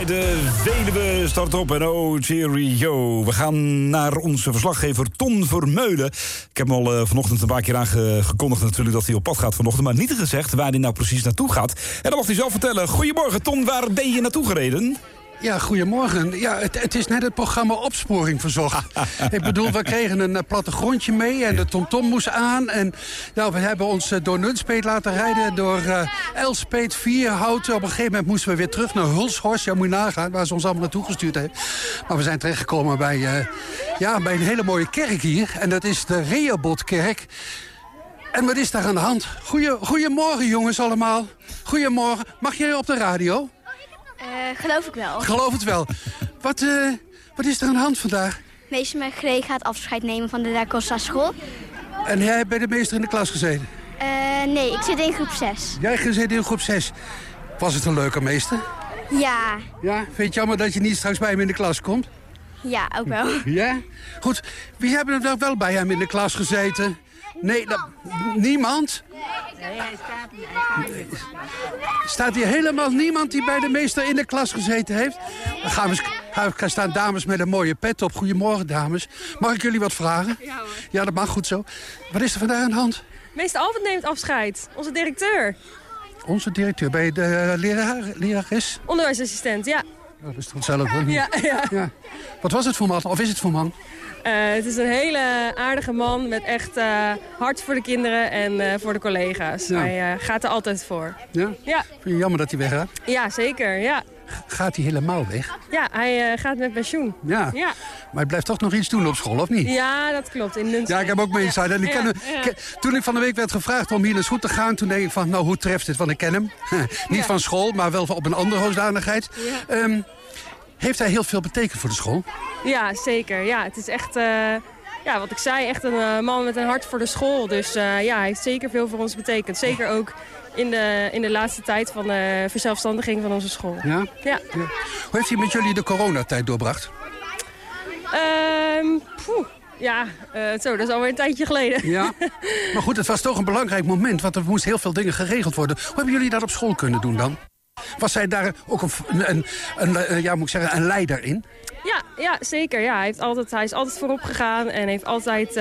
bij de Veluwe start op en oh, cheerio. We gaan naar onze verslaggever Ton Vermeulen. Ik heb hem al vanochtend een paar keer aangekondigd natuurlijk dat hij op pad gaat vanochtend, maar niet gezegd waar hij nou precies naartoe gaat. En dan mag hij zelf vertellen. Goedemorgen Ton, waar ben je naartoe gereden? Ja, goedemorgen. Ja, het is net het programma Opsporing Verzocht. Ik bedoel, we kregen een plattegrondje mee en de TomTom moest aan. En nou, we hebben ons door Nunspeet laten rijden, door Elspeet, Vierhouten. Op een gegeven moment moesten we weer terug naar Hulshorst. Ja, moet je nagaan, waar ze ons allemaal naartoe gestuurd heeft. Maar we zijn terechtgekomen bij een hele mooie kerk hier. En dat is de Rehobothkerk. En wat is daar aan de hand? Goedemorgen jongens allemaal. Goedemorgen. Mag jij op de radio? Geloof ik wel. Geloof het wel. Wat is er aan de hand vandaag? Meester Magree gaat afscheid nemen van de Da Costa school. En jij hebt bij de meester in de klas gezeten? Nee, ik zit in groep 6. Jij zit in groep 6. Was het een leuke meester? Ja. Ja? Vind je het jammer dat je niet straks bij hem in de klas komt? Ja, ook wel. Ja? Goed. Wie hebben er wel bij hem in de klas gezeten? Nee, niemand? Nee, hij staat niet. Staat hier helemaal niemand die bij de meester in de klas gezeten heeft? Dan gaan staan dames met een mooie pet op. Goedemorgen, dames. Mag ik jullie wat vragen? Ja hoor. Ja, dat mag goed zo. Wat is er vandaag aan de hand? Meester Albert neemt afscheid. Onze directeur. Onze directeur, ben je de lerares? Onderwijsassistent, ja. Dat is toch hetzelfde? Ja. Wat was het voor man? Of is het voor man? Het is een hele aardige man met echt hart voor de kinderen en voor de collega's. Ja. Hij gaat er altijd voor. Ja? Ja. Vind je jammer dat hij weggaat? Ja, zeker. Ja, Gaat hij helemaal weg? ja hij gaat met pensioen. Ja. Ja. Maar hij blijft toch nog iets doen op school, of niet? Ja, dat klopt. In Nunspeet. Ja, ik heb ook mee inside. En Ja. Toen ik van de week werd gevraagd om hier naar school te gaan, toen denk ik van, nou, hoe treft dit? Want ik ken hem. Niet van school, maar wel op een andere hoedanigheid. Ja. Heeft hij heel veel betekend voor de school? Ja, zeker. Ja, het is echt, wat ik zei, echt een man met een hart voor de school. Dus hij heeft zeker veel voor ons betekend. Zeker ook in de laatste tijd van de verzelfstandiging van onze school. Ja? Ja. Hoe heeft hij met jullie de coronatijd doorbracht? Dat is alweer een tijdje geleden. Ja, maar goed, het was toch een belangrijk moment, want er moest heel veel dingen geregeld worden. Hoe hebben jullie dat op school kunnen doen dan? Was zij daar ook een leider in? Ja, zeker. Ja. Hij is altijd voorop gegaan en heeft altijd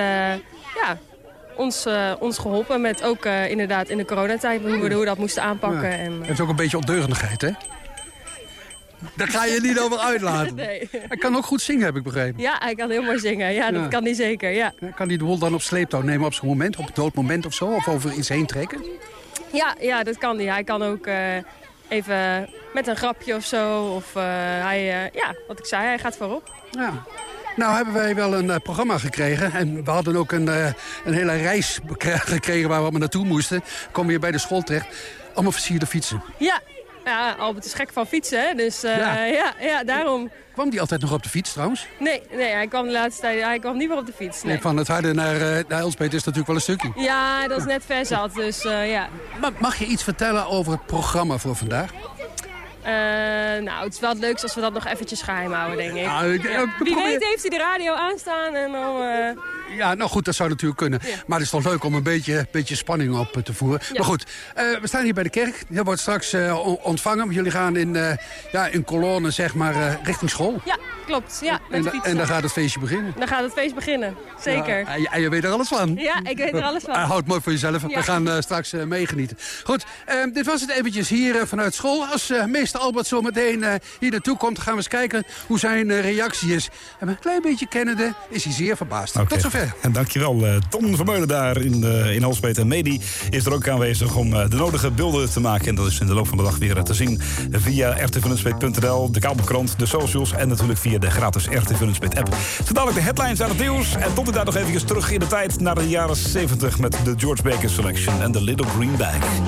ons geholpen met ook inderdaad in de coronatijd hoe we dat moesten aanpakken. Ja. En, heeft ook een beetje opdeurendigheid, hè? Daar ga je niet over uitlaten. Nee. Hij kan ook goed zingen, heb ik begrepen. Ja, hij kan heel mooi zingen. Ja, dat kan hij zeker, ja. Kan hij de wol dan op sleeptouw nemen op zo'n moment, op het doodmoment of zo? Of over iets heen trekken? Ja, dat kan hij. Hij kan ook even met een grapje of zo. Of wat ik zei, hij gaat voorop. Ja. Nou hebben wij wel een programma gekregen. En we hadden ook een hele reis gekregen waar we allemaal naartoe moesten. Komen we hier bij de school terecht. Allemaal versierde fietsen. Ja, Albert is gek van fietsen, hè? Dus daarom. Kwam die altijd nog op de fiets trouwens? Nee, hij kwam de laatste tijd niet meer op de fiets. Nee. Van het Harde naar Elspeet is natuurlijk wel een stukje. Ja, dat is net ver zat, dus ja. Maar mag je iets vertellen over het programma voor vandaag? Het is wel het leukste als we dat nog eventjes geheim houden, denk ik. Wie weet heeft hij de radio aanstaan en dan... Ja, nou goed, dat zou natuurlijk kunnen. Ja. Maar het is toch leuk om een beetje spanning op te voeren. Ja. Maar goed, we staan hier bij de kerk. Je wordt straks ontvangen. Jullie gaan in kolonne, zeg maar, richting school. Ja, klopt. Ja, en dan gaat het feestje beginnen. Dan gaat het feest beginnen, zeker. Ja, en je weet er alles van. Ja, ik weet er alles van. Houd mooi voor jezelf. Ja. We gaan straks meegenieten. Goed, dit was het eventjes hier vanuit school. Als meester Albert zo meteen hier naartoe komt, gaan we eens kijken hoe zijn reactie is. En met een klein beetje kennende is hij zeer verbaasd. Okay. Tot zover. En dankjewel, Ton Vermeulen daar in Elspeet. En Medi is er ook aanwezig om de nodige beelden te maken. En dat is in de loop van de dag weer te zien via rtvnunspeet.nl, de kabelkrant, de socials en natuurlijk via de gratis RTV Nunspeet app. Zo dadelijk de headlines uit het nieuws. En tot en daar nog even terug in de tijd naar de jaren 70 met de George Baker Selection en The Little Green Bag.